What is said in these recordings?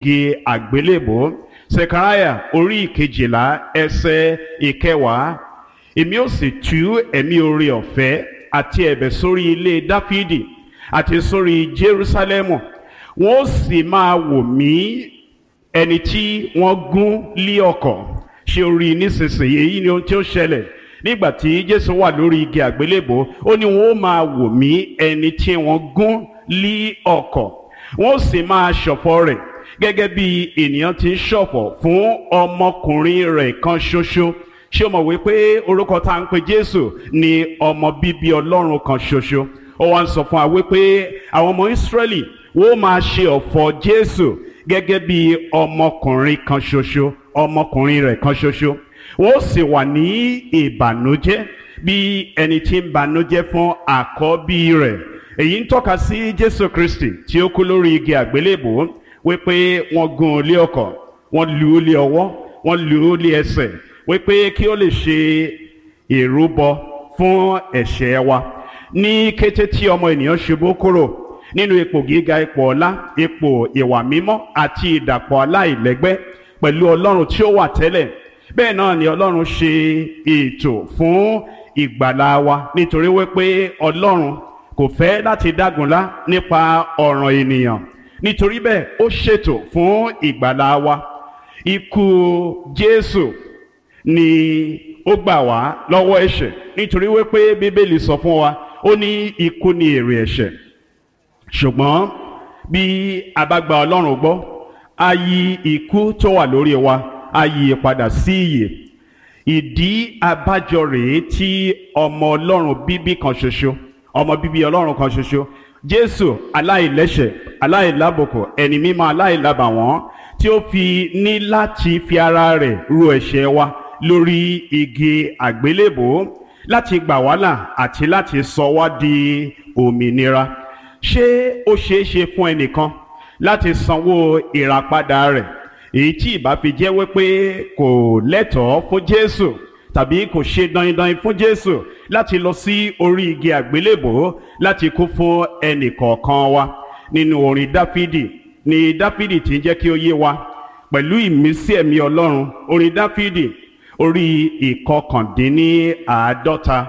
igi àgbélébò. Sekaraya orí ìkejìlá ẹsẹ̀ ìkẹwàá. Èmi ó sì tú ẹ̀mí oore ọ̀fẹ́ àti ẹ̀bẹ̀ sórí ilé Dáfídì àti sórí Jerúsálẹ́mù. Wọ́n ó sì máa wò mí, ẹni tí wọ́n gún lé ọ̀kọ̀. Ṣé o rí nísinsìnyí? Èyí ni ohun tí ó ṣẹlẹ̀ nígbà tí Jésù wà lórí igi àgbélébò. Ó ní wọ́n ó máa wò mí, ẹni tí wọ́n gún lé ọ̀kọ̀. Wọ́n ó sì máa ṣọ̀fọ̀ rẹ̀ gẹ́gẹ́ bí ènìyàn ti ń ṣọ̀fọ̀ fún ọmọkùnrin rẹ̀ kan ṣoṣo. Ṣé o mọ̀ wípé orúkọ tá à ń pe Jésù ni ọmọ bíbí Ọlọ́run kan ṣoṣo? Ó wá ń sọ fún wa wípé àwọn ọmọ Ísírẹ́lì wọ́n máa ṣe ọ̀fọ̀ Jésù gẹ́gẹ́ bí ọmọkùnrin kan ṣoṣo, ọmọkùnrin rẹ̀ kan ṣoṣo. Wọ́n sì wà ní ìbànújẹ́ bí ẹni tí ń bànújẹ́ fún àkọ́bí rẹ̀. Èyí ń tọ́ka sí Jésù Kristi tí ó kú lórí igi àgbélébò, wípé wọ́n gún un lé ọ̀kọ̀, wọ́n lù ú lé ọwọ́, wọ́n lù ú lé ẹsẹ̀, wípé kí ó lè ṣe ìrúbọ fún ẹ̀ṣẹ̀ wa. Ní kété tí ọmọ ènìyàn ṣubú kúrò nínú ipò gíga, ipò ọlá, ipò ìwà mímọ́ àti ìdàpọ̀ aláìlẹ́gbẹ́ pẹ̀lú Ọlọ́run tí ó wà tẹ́lẹ̀, bẹ́ẹ̀ náà ni Ọlọ́run ṣe ètò fún ìgbàlà wa, nítorí wípé Ọlọ́run kò fẹ́ láti dágunlá nípa ọ̀ràn ènìyàn. Nítorí bẹ́ẹ̀ ó ṣètò fún ìgbàlà wa. Ikú Jésù ni ó gbà wá lọ́wọ́ ẹ̀ṣẹ̀, nítorí wípé Bíbélì sọ fún wa, ó ní ikú ni èrè ẹ̀ṣẹ̀. Ṣùgbọ́n bí a bá gba Ọlọ́run gbọ́, a yí ikú tó wà lórí wa, a yí padà sí ìyè. Ìdí abájọ rèé tí ọmọ Ọlọ́run bíbí kan ṣoṣo, ọmọ bíbí Ọlọ́run kan ṣoṣo, Jésù aláìlẹ́ṣẹ̀, aláìlábùkù, ẹni mímọ́ aláìlábàwọ́n, tí ó fi ní láti fi ara rẹ̀ ru ẹ̀ṣẹ̀ wa lórí igi àgbélébò láti gbà wá là àti láti sọ wá di òmìnira. Ṣé ó ṣeé ṣe fún ẹnìkan láti sanwó ìràpadà rẹ̀, èyí tí ìbá fi jẹ́ wípé kò lẹ́tọ̀ọ́ fún Jésù tàbí kò ṣe dandan fún Jésù láti lọ sí orí igi àgbélébò láti kú fún ẹnì kọ̀ọ̀kan wa? Nínú orin Dáfídì ni Dáfídì ti ń jẹ́ kí ó yé wa pẹ̀lú ìmísí ẹ̀mí Ọlọ́run. Orin Dáfídì orí ìkọkàndínníàádọ́ta,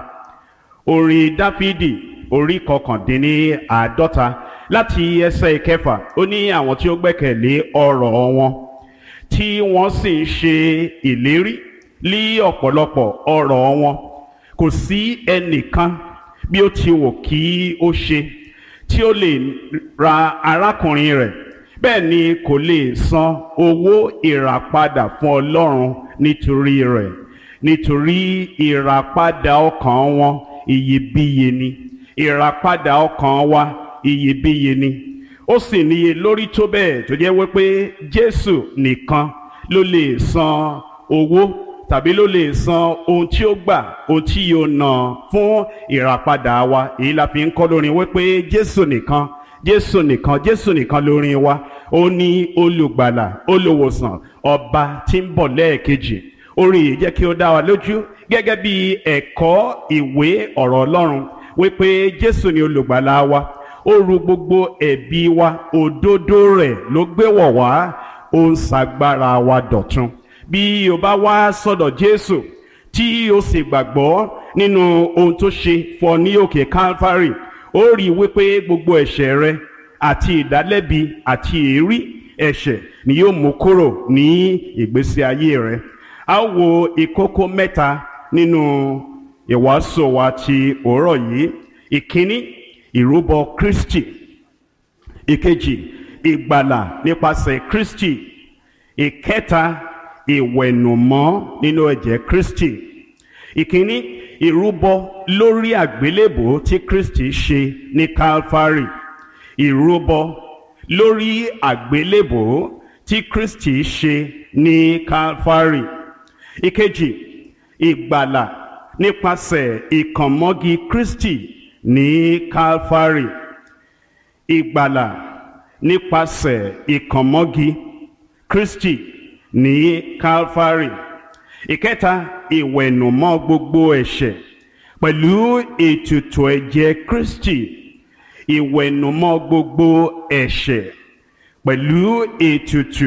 orin Dáfídì orí ìkọkàndínníàádọ́ta láti ẹsẹ̀ ìkẹfà. Ó ní àwọn tí ó gbẹ́kẹ̀lé ọ̀rọ̀ wọn tí wọ́n sì ń ṣe ìlérí lí ọ̀pọ̀lọpọ̀ ọ̀rọ̀ wọn. Kò sí ẹnìkan bí ó ti wù kí ó ṣe tí ó lè ra arákùnrin rẹ̀, bẹ́ẹ̀ ni kò lè san owó ìràpadà fún Ọlọ́run nítorí rẹ̀, nítorí ìràpadà ọkàn wọn iyebíye ni. Ìràpadà ọkàn wa iyebíye ni. Ó sì níye lórí tó bẹ́ẹ̀ tó jẹ́ wípé Jésù nìkan ló lè san owó tàbí ló lè san ohun tí ó gbà, ohun tí yóò ná fún ìràpadà wa. Èyí la fi ń kọ́ lórin wípé Jésù nìkan, Jésù nìkan, Jésù nìkan lórin wa. Ó ní olùgbàlà, olùwòsàn, ọba tí ń bọ̀ lẹ́ẹ̀kejì. Orin yìí jẹ́ kí ó dá wa lójú gẹ́gẹ́ bí ẹ̀kọ́ ìwé ọ̀rọ̀ Ọlọ́run wípé Jésù ni olùgbàlà wa. Ó ru gbogbo ẹ̀bi wa, òdodo rẹ̀ ló gbé wọ̀ wá, ó ń ṣagbára wa dọ̀tun. Bí o bá wá sọ́dọ̀ Jésù tí o sì gbàgbọ́ nínú ohun tó ṣe fún ọ ní òkè Calvary, ó rí wípé gbogbo ẹ̀ṣẹ̀ rẹ àti ìdálẹ́bi àti èérí ẹ̀ṣẹ̀ ni yóò mú kúrò ní ìgbésí ayé rẹ. A wo ìkókó mẹ́ta nínú ìwàásù wa ti òórọ̀ yìí. Ìkíní, ìrúbọ Kristi. Ìkejì, ìgbàlà nípasẹ̀ Kristi. Ìkẹta, ìwẹ̀nùmọ́ nínú ẹ̀jẹ̀ Kristi. Ìkíní, ìrúbọ lórí àgbélébò tí Kristi ṣe ní Calvary. Ìrúbọ lórí àgbélébò tí Kristi ṣe ní Calvary. Ìkejì, ìgbàlà nípasẹ̀ ìkànmọ́gi Kristi ní Calvary. Ìgbàlà nípasẹ̀ ìkànmọ́gi Kristi ní Calvary. Ìkẹta, ìwẹ̀nùmọ́ gbogbo ẹ̀ṣẹ̀ pẹ̀lú ètùtù ẹ̀jẹ̀ Kristi. Ìwẹ̀nùmọ́ gbogbo ẹ̀ṣẹ̀ pẹ̀lú ètùtù